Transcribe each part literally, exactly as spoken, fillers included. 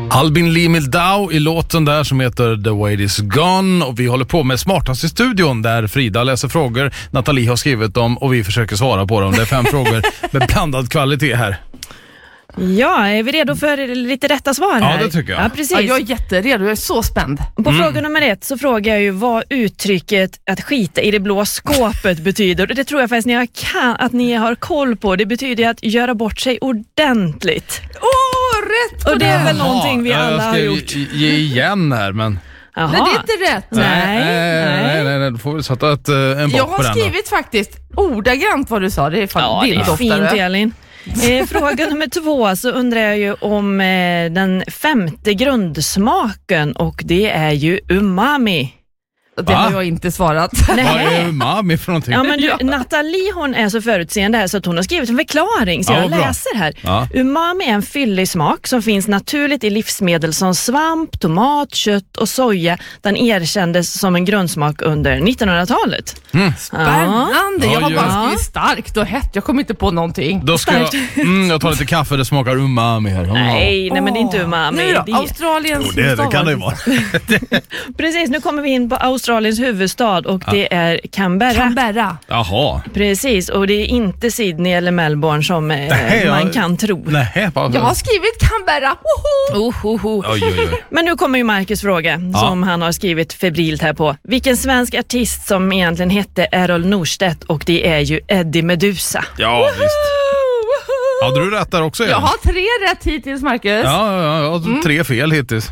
Albin Lee Mildau i låten där som heter The Wait Is Gone, och vi håller på med Smartast i studion där Frida läser frågor, Nathalie har skrivit dem och vi försöker svara på dem. Det är fem frågor med blandad kvalitet här. Ja, är vi redo för lite rätta svar här? Ja, det tycker jag. Ja, precis. Ja, jag är jätteredo, jag är så spänd. På mm. fråga nummer ett så frågar jag ju vad uttrycket att skita i det blå skåpet betyder. Och det tror jag faktiskt ni har, kan, att ni har koll på. Det betyder att göra bort sig ordentligt. Åh, oh, rätt på Och det är det. väl någonting vi ja, alla har gjort. Jag ska ge, ge igen här, men... Jaha. Men det är inte rätt. Nej, nej, nej, nej, nej. Du får väl sätta ett, en bock jag har på den skrivit då. Faktiskt ordagrant vad du sa. Det är fan ja, det är fint, Elin. Eh, fråga nummer två så undrar jag ju om eh, den femte grundsmaken, och det är ju umami. Det har jag inte svarat. Nej. Vad är umami för någonting? Ja, men du, Nathalie, hon är så förutseende här så att hon har skrivit en förklaring, så ja, jag bra. läser här. Ja. Umami är en fyllig smak som finns naturligt i livsmedel som svamp, tomat, kött och soja. Den erkändes som en grundsmak under nittonhundratalet. Mm. Spännande, ja. jag har bara Ja. skrivit starkt och hett. Jag kommer inte på någonting. Då ska jag, mm, jag tar lite kaffe, det smakar umami här. Nej, nej men det är inte umami. Nu då, Det är- Australiens Jo, det, det kan det ju vara. Precis, nu kommer vi in på Australiens huvudstad och Ja. det är Canberra. Canberra. Jaha. Precis, och det är inte Sydney eller Melbourne som eh, Nej, man jag- kan tro. Nej, bara... Jag har skrivit Canberra. Woho! Oh, oh, oh. Oj, oj, oj. Men nu kommer ju Marcus fråga Ja. som han har skrivit febrilt här på. Vilken svensk artist som egentligen hette Errol Norstedt, och det är ju Eddie Meduza. Ja, visst. Hade du rätt där också? Jag Igen? har tre rätt hittills, Marcus. Ja, ja, ja, jag har tre fel hittills.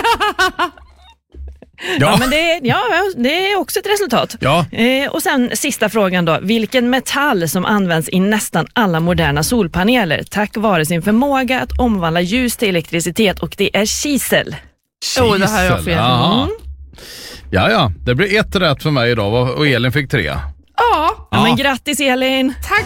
Ja, Ja, men det, ja, det är också ett resultat. ja. Eh, och sen sista frågan då. Vilken metall som används i nästan alla moderna solpaneler tack vare sin förmåga att omvandla ljus till elektricitet, och det är kisel. Oh, det här är jag fel. Jaha. Mm. Ja, ja. Det blir ett rätt för mig idag och Elin fick tre. Ja, Ja, Ja. men grattis Elin! tack